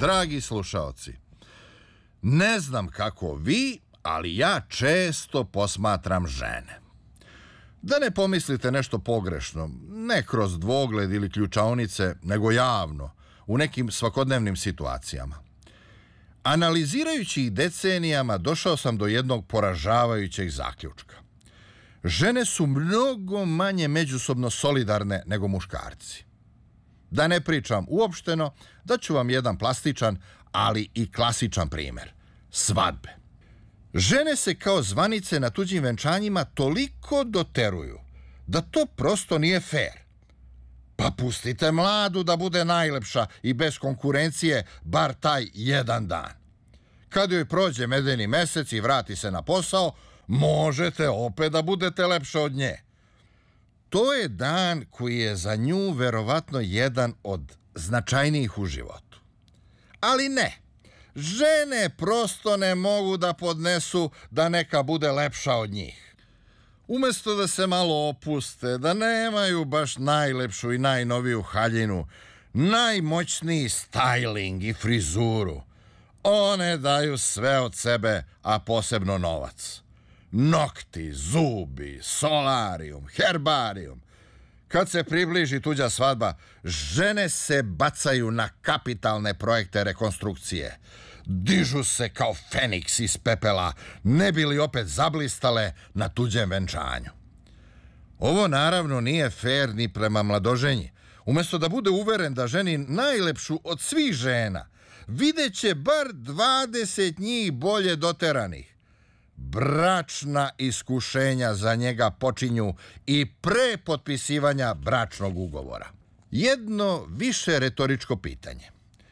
Dragi slušaoci, ne znam kako vi, ali ja često posmatram žene. Da ne pomislite nešto pogrešno, ne kroz dvogled ili ključaonice, nego javno, u nekim svakodnevnim situacijama. Analizirajući ih decenijama, došao sam do jednog poražavajućeg zaključka. Žene su mnogo manje međusobno solidarne nego muškarci. Da ne pričam uopšteno, daću vam jedan plastičan, ali i klasičan primer. Svadbe. Žene se kao zvanice na tuđim venčanjima toliko doteruju da to prosto nije fair. Pa pustite mladu da bude najlepša i bez konkurencije bar taj jedan dan. Kad joj prođe medeni mesec i vrati se na posao, možete opet da budete lepše od nje. To je dan koji je za nju verovatno jedan od značajnijih u životu. Ali ne, žene prosto ne mogu da podnesu da neka bude lepša od njih. Umesto da se malo opuste, da nemaju baš najlepšu i najnoviju haljinu, najmoćniji stajling i frizuru, one daju sve od sebe, a posebno novac. Nokti, zubi, solarijum, herbarijum. Kad se približi tuđa svadba, žene se bacaju na kapitalne projekte rekonstrukcije. Dižu se kao feniks iz pepela, ne bi li opet zablistale na tuđem venčanju. Ovo naravno nije fair ni prema mladoženji. Umesto da bude uveren da ženi najlepšu od svih žena, vidjet će bar 20 njih bolje doteranih. Bračna iskušenja za njega počinju i pre potpisivanja bračnog ugovora. Jedno više retoričko pitanje.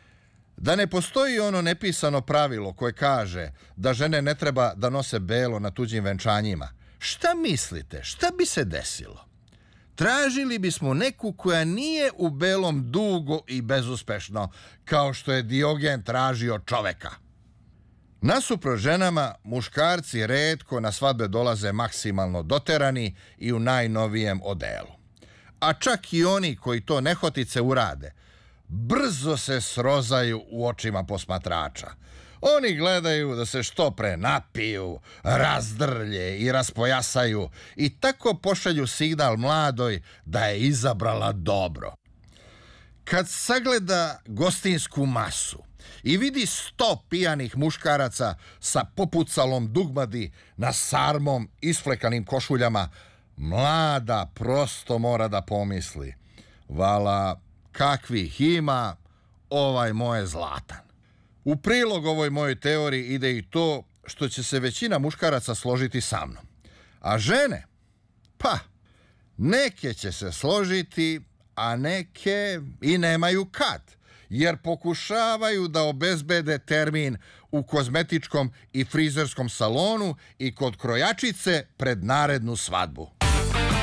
Da ne postoji ono nepisano pravilo koje kaže da žene ne treba da nose belo na tuđim venčanjima, šta mislite, šta bi se desilo? Tražili bismo neku koja nije u belom dugo i bezuspešno, kao što je Diogen tražio čoveka. Nasuprot ženama, muškarci retko na svadbe dolaze maksimalno doterani i u najnovijem odelu. A čak i oni koji to nehotice urade, brzo se srozaju u očima posmatrača. Oni gledaju da se što pre napiju, razdrlje i raspojasaju i tako pošalju signal mladoj da je izabrala dobro. Kad sagleda gostinsku masu i vidi 100 pijanih muškaraca sa popucalom dugmadi na sarmom isflekanim košuljama, mlada prosto mora da pomisli: vala, kakvih ima, ovaj moje zlatan. U prilog ovoj mojoj teoriji ide i to što će se većina muškaraca složiti sa mnom. A žene? Pa, neke će se složiti, a neke i nemaju kad, jer pokušavaju da obezbede termin u kozmetičkom i frizerskom salonu i kod krojačice pred narednu svadbu.